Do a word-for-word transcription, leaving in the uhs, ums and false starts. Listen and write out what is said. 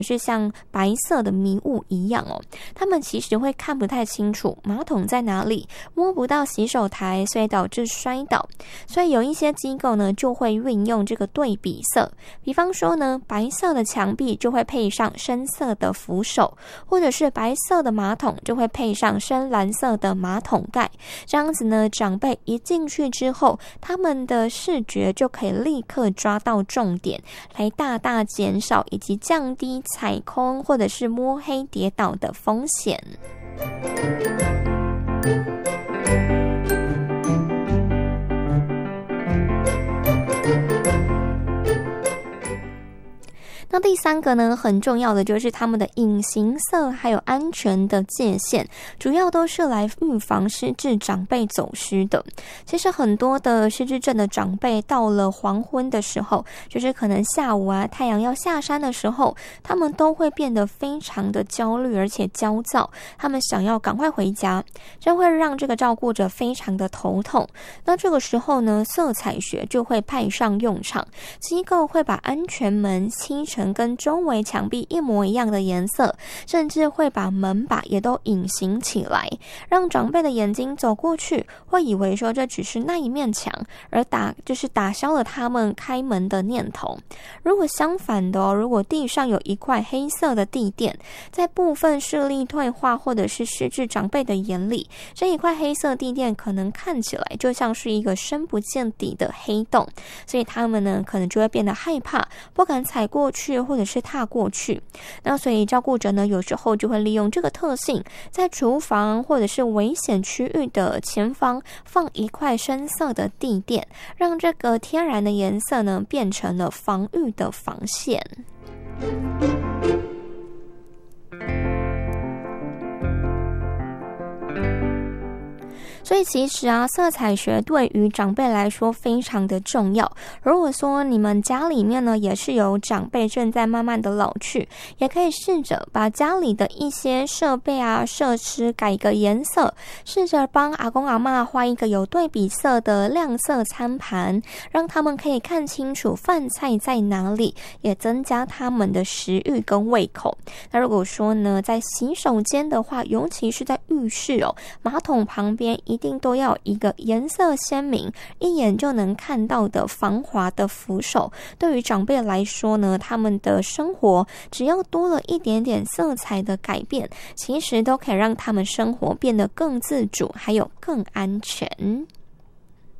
是像白色的迷雾一样哦，他们其实会看不太清楚马桶在哪里，摸不到洗手台，所以导致摔倒。所以有一些机构呢就会运用这个对比色，比方说呢，白色的墙壁就会配上深色的扶手，或者是白色的马桶就会配上深蓝色的马桶盖。这样子呢，长辈一进去之后，他们的视觉就可以立刻抓到重点，来大大减少以及降低踩空或者是摸黑跌倒的风险。那第三个呢，很重要的就是他们的隐形色还有安全的界限，主要都是来预防失智长辈走失的。其实很多的失智症的长辈到了黄昏的时候，就是可能下午啊太阳要下山的时候，他们都会变得非常的焦虑而且焦躁，他们想要赶快回家，这会让这个照顾者非常的头痛。那这个时候呢，色彩学就会派上用场，机构会把安全门漆成跟周围墙壁一模一样的颜色，甚至会把门把也都隐形起来，让长辈的眼睛走过去会以为说这只是那一面墙，而打就是打消了他们开门的念头。如果相反的哦，如果地上有一块黑色的地垫，在部分视力退化或者是失智长辈的眼里，这一块黑色地垫可能看起来就像是一个深不见底的黑洞，所以他们呢可能就会变得害怕，不敢踩过去或者是踏过去。那所以照顾者呢有时候就会利用这个特性，在厨房或者是危险区域的前方放一块深色的地垫，让这个天然的颜色呢变成了防御的防线。所以其实啊，色彩学对于长辈来说非常的重要。如果说你们家里面呢也是有长辈正在慢慢的老去，也可以试着把家里的一些设备啊设施改个颜色，试着帮阿公阿嬷画一个有对比色的亮色餐盘，让他们可以看清楚饭菜在哪里，也增加他们的食欲跟胃口。那如果说呢在洗手间的话，尤其是在浴室哦，马桶旁边一定都要一个颜色鲜明，一眼就能看到的防滑的扶手。对于长辈来说呢，他们的生活只要多了一点点色彩的改变，其实都可以让他们生活变得更自主，还有更安全。